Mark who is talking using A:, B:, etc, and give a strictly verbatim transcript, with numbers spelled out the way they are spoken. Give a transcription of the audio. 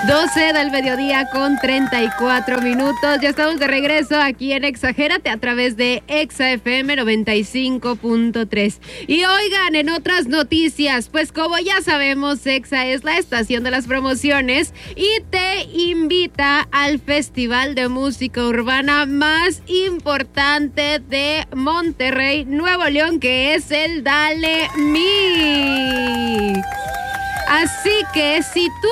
A: doce del mediodía con treinta y cuatro minutos. Ya estamos de regreso aquí en Exagérate a través de Exa F M noventa y cinco punto tres. Y oigan, en otras noticias, pues como ya sabemos, Exa es la estación de las promociones y te invita al festival de música urbana más importante de Monterrey, Nuevo León, que es el Dale Mix. Así que si tú